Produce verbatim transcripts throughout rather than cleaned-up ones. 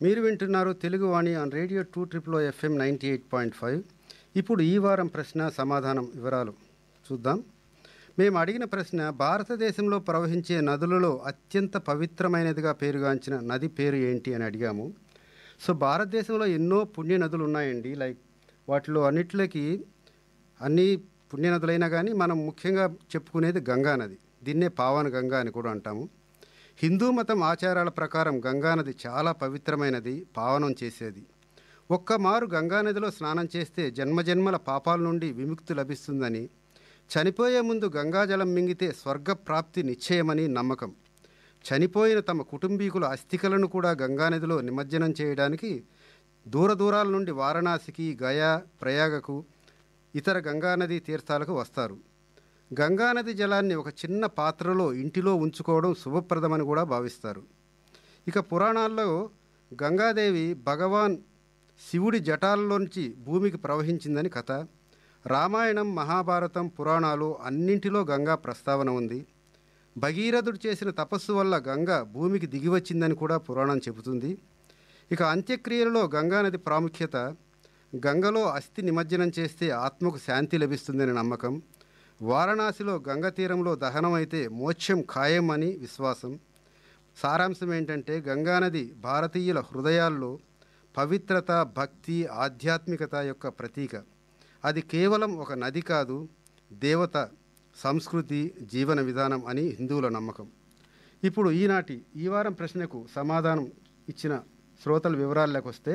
మీరు వింటున్నారు తెలుగు వాణి on radio two triple FM ninety eight point five. ఇప్పుడు ఈ వారం ప్రశ్న సమాధానం వివరాలు చూద్దాం. మేము అడిగిన ప్రశ్న, భారతదేశంలో ప్రవహించే నదులలో అత్యంత పవిత్రమైనదిగా పేరుగాంచిన నది పేరు ఏంటి అని అడిగాము. సో భారతదేశంలో ఎన్నో పుణ్య నదులు ఉన్నాయండి. లైక్ వాటిలో అన్నిట్లకి అన్ని పుణ్య నదులైనా కానీ మనం ముఖ్యంగా చెప్పుకునేది గంగా నది. దీన్నే పావన గంగా అని కూడా అంటాము. హిందూ మతం ఆచారాల ప్రకారం గంగానది చాలా పవిత్రమైనది, పావనం చేసేది. ఒక్క మారు గంగానదిలో స్నానం చేస్తే జన్మజన్మల పాపాల నుండి విముక్తి లభిస్తుందని, చనిపోయే ముందు గంగాజలం మింగితే స్వర్గప్రాప్తి నిశ్చయమని నమ్మకం. చనిపోయిన తమ కుటుంబీకుల అస్థికలను కూడా గంగానదిలో నిమజ్జనం చేయడానికి దూర దూరాల నుండి వారణాసికి, గయా, ప్రయాగకు, ఇతర గంగానదీ తీర్థాలకు వస్తారు. గంగానది జలాన్ని ఒక చిన్న పాత్రలో ఇంటిలో ఉంచుకోవడం శుభప్రదమని కూడా భావిస్తారు. ఇక పురాణాల్లో గంగాదేవి భగవాన్ శివుడి జటాలలోంచి భూమికి ప్రవహించిందని కథ. రామాయణం, మహాభారతం, పురాణాలు అన్నింటిలో గంగా ప్రస్తావన ఉంది. భగీరథుడు చేసిన తపస్సు వల్ల గంగ భూమికి దిగివచ్చిందని కూడా పురాణం చెబుతుంది. ఇక అంత్యక్రియలలో గంగానది ప్రాముఖ్యత, గంగలో అస్థి నిమజ్జనం చేస్తే ఆత్మకు శాంతి లభిస్తుందని నమ్మకం. వారణాసిలో గంగ తీరంలో దహనం అయితే మోక్షం ఖాయం అని విశ్వాసం. సారాంశం ఏంటంటే, గంగానది భారతీయుల హృదయాల్లో పవిత్రత, భక్తి, ఆధ్యాత్మికత యొక్క ప్రతీక. అది కేవలం ఒక నది కాదు, దేవత, సంస్కృతి, జీవన విధానం అని హిందువుల నమ్మకం. ఇప్పుడు ఈనాటి ఈ వారం ప్రశ్నకు సమాధానం ఇచ్చిన శ్రోతల వివరాల్లోకి వస్తే,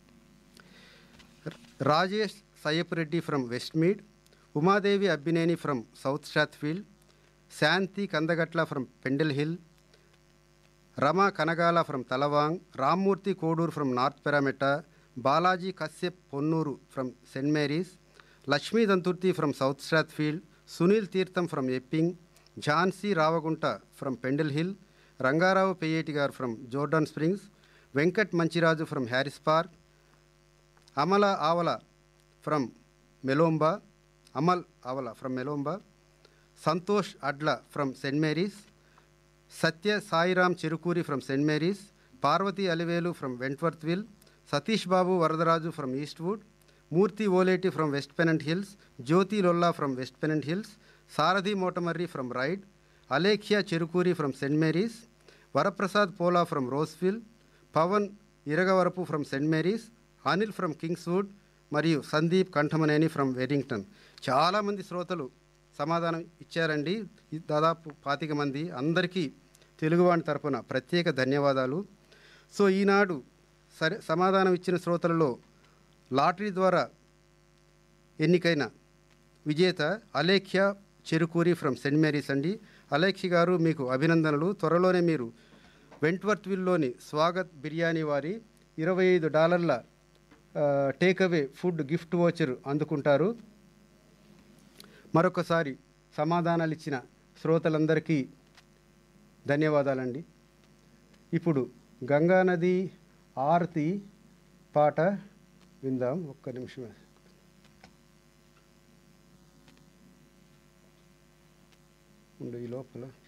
Rajesh Sayyapureddy from వెస్ట్మీడ్, Umadevi Abbineni from south షాత్ఫీల్డ్, Shanti Kandagatla from పెండెల్ hill, Rama Kanagala from తలవాంగ్, Rammurthy Koduru from north పెరామెట, Balaji Kashyap Ponnuru from Saint Mary's, Lakshmi Danturti from south షాత్ఫీల్డ్, Sunil తీర్థం from ఎప్పింగ్, Jhansi రావగుంట from పెండెల్ hill, Rangarao పెయ్యేటి గారు from Jordan springs, Venkat Manchiraju from Harris park, Amala ఆవల ఫ్రమ్ మెలోంబా అమల్ ఆవల from మెలోంబా, Santosh అడ్ల from Saint Mary's, Satya Sairam Cherukuri from Saint Mary's, Parvati Alivelu from Wentworth will, Satish Babu Varadaraju from Eastwood, Murthy Oleti from west pennant hills, Jyothi లొల్లా from west pennant hills, Sarathi Motamarri from ride, Alekhya Cherukuri from Saint Mary's, Varaprasad పోలా from రోస్విల్, Pawan Iragavarapu from Saint Mary's, Anil from కింగ్స్వుడ్ మరియు Sandeep Kantamaneni from వెరింగ్టన్. చాలామంది శ్రోతలు సమాధానం ఇచ్చారండి, దాదాపు పాతిక మంది. అందరికీ తెలుగువాణి తరపున ప్రత్యేక ధన్యవాదాలు. సో ఈనాడు సరే సమాధానం ఇచ్చిన శ్రోతలలో లాటరీ ద్వారా ఎన్నికైన విజేత Alekhya Cherukuri from Saint Mary's అండి. అలేఖ్య గారు, మీకు అభినందనలు. త్వరలోనే మీరు వెంట్వర్త్ విల్లోని స్వాగత్ బిర్యానీ వారి ఇరవై ఐదు డాలర్ల టేక్అవే ఫుడ్ గిఫ్ట్ వోచర్ అందుకుంటారు. మరొకసారి సమాధానాలు ఇచ్చిన శ్రోతలందరికీ ధన్యవాదాలండి. ఇప్పుడు గంగానది ఆరతి పాట విందాం. ఒక్క నిమిషమే. ఉండు ఈ లోపల